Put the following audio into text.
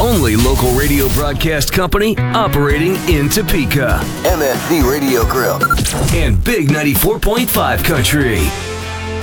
only local radio broadcast company operating in Topeka. MFC Radio Grill. And Big 94.5 Country.